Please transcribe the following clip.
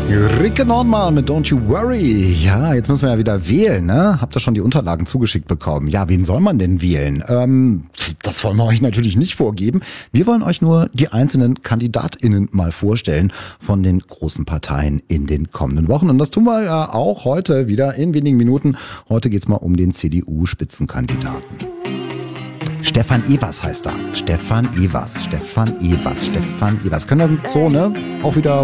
Ricke Nordmann mit Don't You Worry. Ja, jetzt müssen wir ja wieder wählen, ne? Habt ihr schon die Unterlagen zugeschickt bekommen? Ja, wen soll man denn wählen? Das wollen wir euch natürlich nicht vorgeben. Wir wollen euch nur die einzelnen KandidatInnen mal vorstellen von den großen Parteien in den kommenden Wochen. Und das tun wir ja auch heute wieder in wenigen Minuten. Heute geht's mal um den CDU-Spitzenkandidaten. Stefan Evers heißt er. Stefan Evers. Können wir so, ne? Auch wieder